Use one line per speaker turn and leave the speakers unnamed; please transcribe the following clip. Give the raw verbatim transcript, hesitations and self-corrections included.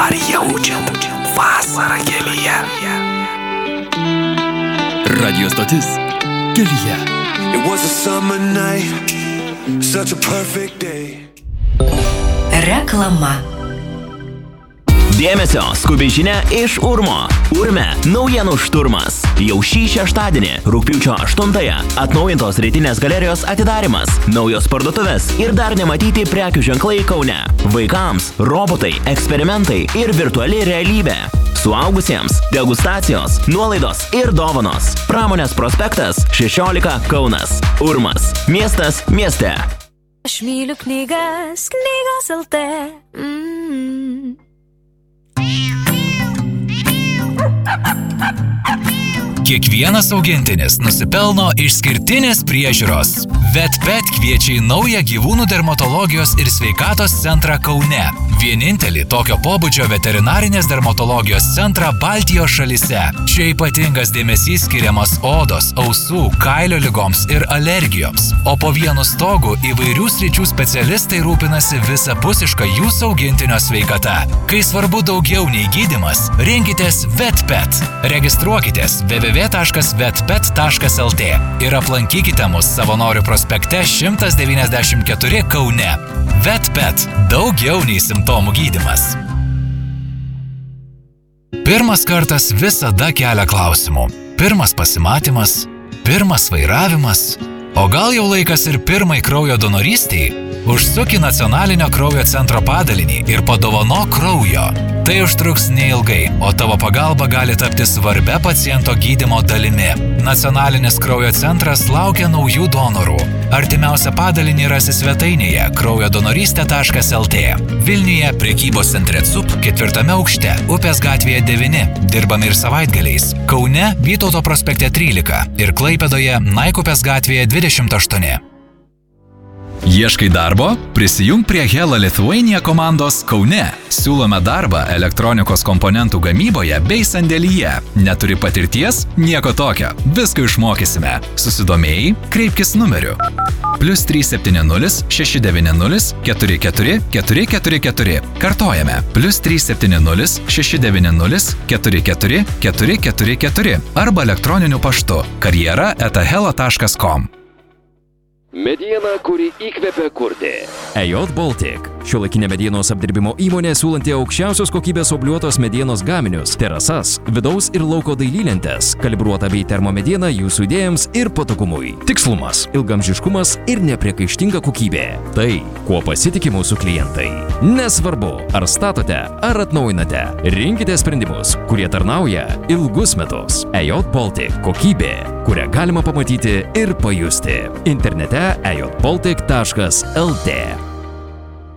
Ar jaučiat vasarą kelyje? Radio stotis Kelyje.
It was a summer night, such a perfect day.
Reklama.
Dėmesio, skubi žinia iš Urmo. Urme, naujienų šturmas. Jau šį šeštadienį, rugpjūčio aštuntąją, atnaujintos rytinės galerijos atidarymas, naujos parduotuvės ir dar nematyti prekių ženklai Kaune. Vaikams, robotai, eksperimentai ir virtuali realybė. Suaugusiems, degustacijos, nuolaidos ir dovanos. Pramonės prospektas šešiolika Kaunas. Urmas, miestas mieste.
Aš myliu knygas, knygos L T. Mm.
Kiekvienas augintinis nusipelno išskirtinės priežiūros. VetPet kviečia į naują gyvūnų dermatologijos ir sveikatos centrą Kaune. Vienintelį tokio pobūdžio veterinarinės dermatologijos centrą Baltijos šalyse. Čia ypatingas dėmesys skiriamas odos, ausų, kailio ligoms ir alergijoms. O po vienu stogu įvairių sričių specialistai rūpinasi visapusišką jūsų augintinio sveikata. Kai svarbu daugiau nei gydymas, rinkitės VetPet. Registruokitės w w w taškas vetpet taškas l t ir aplankykite mus Savanorių prospekte šimtas devyniasdešimt keturi Kaune. VetPet – daugiau nei simptomų gydymas. Pirmas kartas visada kelia klausimų. Pirmas pasimatymas, pirmas vairavimas, o gal jau laikas ir pirmai kraujo donorystei? Užsuk į Nacionalinio kraujo centro padalinį ir padovano kraujo. Tai užtruks neilgai, o tavo pagalba gali tapti svarbia paciento gydymo dalimi. Nacionalinis kraujo centras laukia naujų donorų. Artimiausia padalinį rasi svetainėje kraujo donorystė taškas l t. Vilniuje prekybos centre C U P ketvirtame aukšte, Upės gatvėje devyni, dirbame ir savaitgaliais. Kaune Vytauto prospekte trylika ir Klaipėdoje Naikupės gatvėje dvidešimt aštuoni.
Ieškai darbo? Prisijunk prie Hella Lithuania komandos Kaune. Siūlome darbą elektronikos komponentų gamyboje bei sandėlyje. Neturi patirties? Nieko tokio. Viską išmokysime. Susidomėjai? Kreipkis numeriu. Plius trys septyni nulis šeši devyni nulis keturi keturi keturi keturi keturi. Kartojame. Plius trys septyni nulis šeši devyni nulis keturi keturi keturi keturi keturi. Arba elektroniniu paštu karjera eta hella taškas com.
Mediena, kuri įkvepia kurti.
E J Baltic. Šiuolaikinė medienos apdirbimo įmonė siūlanti aukščiausios kokybės obliuotos medienos gaminius, terasas, vidaus ir lauko dailylentes, kalibruota bei termomediena jūsų idėjams ir patogumui. Tikslumas, ilgamžiškumas ir nepriekaištinga kokybė. Tai, kuo pasitikė mūsų klientai. Nesvarbu, ar statote, ar atnaujinate, rinkite sprendimus, kurie tarnauja ilgus metus. E J Baltic – kokybė, kurią galima pamatyti ir pajusti. Internete e j baltic taškas l t.